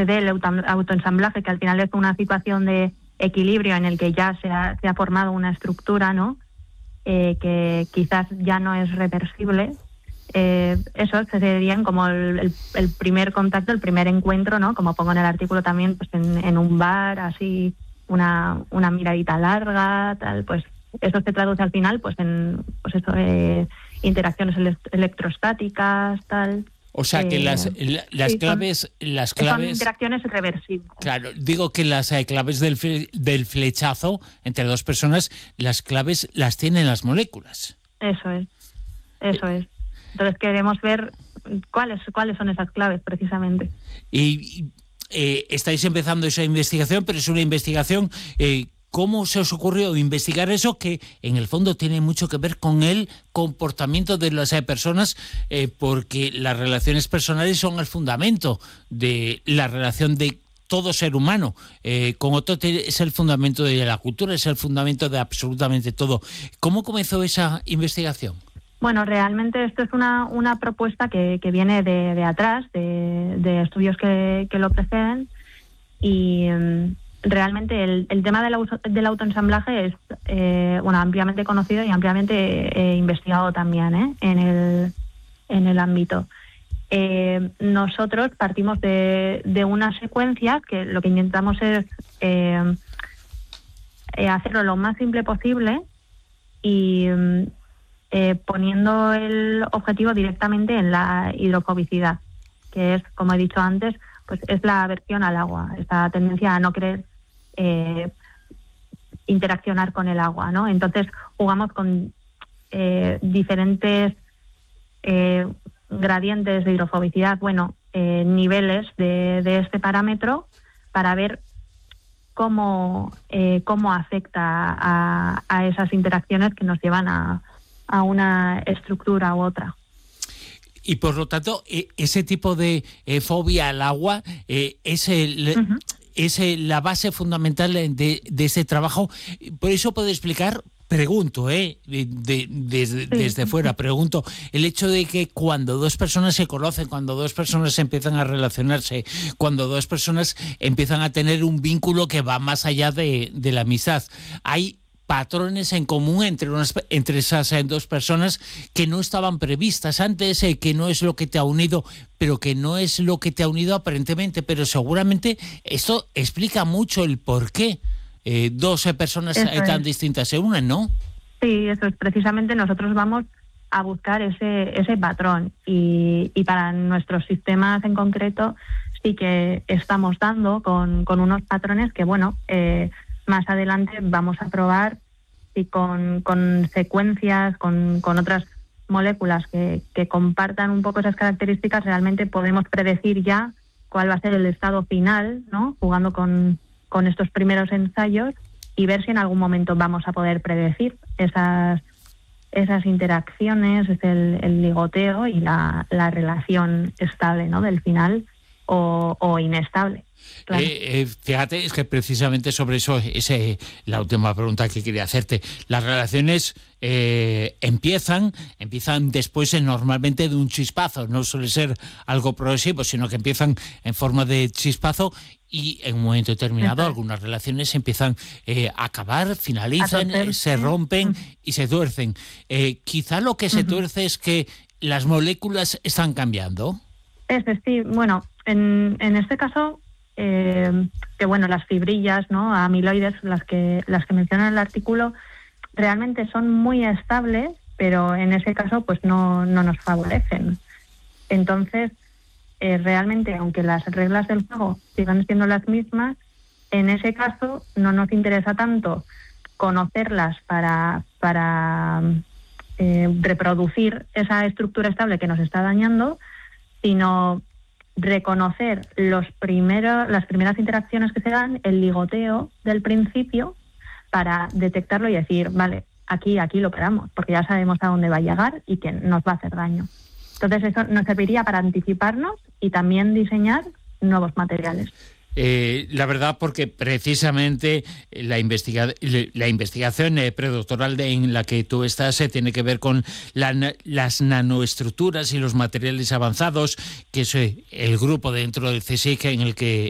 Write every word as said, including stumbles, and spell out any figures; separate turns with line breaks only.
se dé el auto, autoensamblaje, que al final es una situación de equilibrio en el que ya se ha, se ha formado una estructura, ¿no? Eh, que quizás ya no es reversible. Eh, eso serían como el, el, el primer contacto, el primer encuentro, ¿no? Como pongo en el artículo también, pues en, en un bar, así, una, una miradita larga, tal, pues eso se traduce al final pues en pues eso, eh, interacciones ele- electrostáticas, tal.
O sea que
eh,
las, la, las
sí,
claves...
Son,
las claves
son interacciones reversibles.
Claro, digo que las eh, claves del, fle- del flechazo entre dos personas, las claves las tienen las moléculas.
Eso es, eso es. Entonces queremos ver cuáles cuáles son esas claves precisamente.
Y eh, estáis empezando esa investigación, pero es una investigación... Eh, ¿Cómo se os ocurrió investigar eso que en el fondo tiene mucho que ver con el comportamiento de las eh, personas? Eh, porque las relaciones personales son el fundamento de la relación de todo ser humano. Eh, con otro es el fundamento de la cultura, es el fundamento de absolutamente todo. ¿Cómo comenzó esa investigación?
Bueno, realmente esto es una, una propuesta que, que viene de, de atrás, de, de estudios que, que lo preceden, y um, realmente el, el tema del, auto, del autoensamblaje es eh, bueno, ampliamente conocido y ampliamente eh, investigado también ¿eh? en, el, en el ámbito. Eh, nosotros partimos de, de una secuencia que lo que intentamos es eh, eh, hacerlo lo más simple posible y eh, poniendo el objetivo directamente en la hidrofobicidad, que es, como he dicho antes, pues es la aversión al agua, esta tendencia a no querer eh, interaccionar con el agua, ¿no? Entonces jugamos con eh, diferentes eh, gradientes de hidrofobicidad, bueno, eh, niveles de, de este parámetro para ver cómo, eh, cómo afecta a, a esas interacciones que nos llevan a, a una estructura u otra.
Y por lo tanto, ese tipo de eh, fobia al agua eh, es, el, uh-huh. es el, la base fundamental de, de este trabajo. Por eso puedo explicar, pregunto, eh, de, de, desde, sí. desde fuera, pregunto, el hecho de que cuando dos personas se conocen, cuando dos personas empiezan a relacionarse, cuando dos personas empiezan a tener un vínculo que va más allá de, de la amistad, hay patrones en común entre unas, entre esas eh, dos personas que no estaban previstas antes, eh, que no es lo que te ha unido, pero que no es lo que te ha unido aparentemente, pero seguramente esto explica mucho el por qué eh, dos eh, personas eh, tan es. distintas se unen, ¿no?
Sí, eso es. Precisamente nosotros vamos a buscar ese, ese patrón y, y para nuestros sistemas en concreto sí que estamos dando con, con unos patrones que, bueno, eh, más adelante vamos a probar si con, con secuencias, con, con otras moléculas que, que compartan un poco esas características, realmente podemos predecir ya cuál va a ser el estado final, ¿no? Jugando con, con estos primeros ensayos y ver si en algún momento vamos a poder predecir esas, esas interacciones, es el, el ligoteo y la, la relación estable, ¿no? Del final o, o inestable. Claro.
Eh, eh, fíjate, es que precisamente sobre eso es eh, la última pregunta que quería hacerte. Las relaciones eh, empiezan, empiezan después eh, normalmente de un chispazo, no suele ser algo progresivo, sino que empiezan en forma de chispazo y en un momento determinado Exacto. algunas relaciones empiezan eh, a acabar, finalizan, eh, se rompen uh-huh. y se tuercen. Eh, quizá lo que se uh-huh. tuerce es que las moléculas están cambiando.
Es decir, bueno, en, en este caso... Eh, que bueno, las fibrillas, ¿no? Amiloides, las que las que menciona en el artículo, realmente son muy estables, pero en ese caso pues no, no nos favorecen. Entonces, eh, realmente, aunque las reglas del juego sigan siendo las mismas, en ese caso no nos interesa tanto conocerlas para, para eh, reproducir esa estructura estable que nos está dañando, sino reconocer los primeros, las primeras interacciones que se dan, el ligoteo del principio, para detectarlo y decir, vale, aquí, aquí lo paramos, porque ya sabemos a dónde va a llegar y que nos va a hacer daño. Entonces eso nos serviría para anticiparnos y también diseñar nuevos materiales.
Eh, la verdad, porque precisamente la, investiga la investigación eh, predoctoral de, en la que tú estás eh, tiene que ver con la, las nanoestructuras y los materiales avanzados, que es eh, el grupo dentro del C SIC en el que